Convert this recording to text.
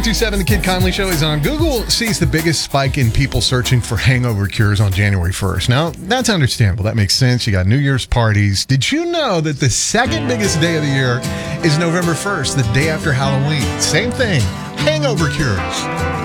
27, The Kid Conley Show is on. Google sees the biggest spike in people searching for hangover cures on January 1st. Now, that's understandable. That makes sense. You got New Year's parties. Did you know that the second biggest day of the year is November 1st, the day after Halloween? Same thing. Hangover cures.